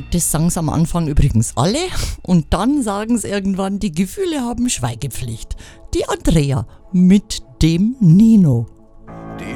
Das sagen sie am Anfang übrigens alle und dann sagen sie irgendwann, die Gefühle haben Schweigepflicht. Die Andrea mit dem Nino.